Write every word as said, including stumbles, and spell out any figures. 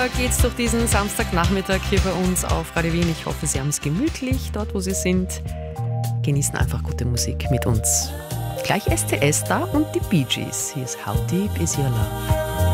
Geht's durch diesen Samstagnachmittag hier bei uns auf Radio Wien. Ich hoffe, Sie haben es gemütlich dort, wo Sie sind. Genießen einfach gute Musik mit uns. Gleich S T S da und die Bee Gees. Hier ist How Deep Is Your Love.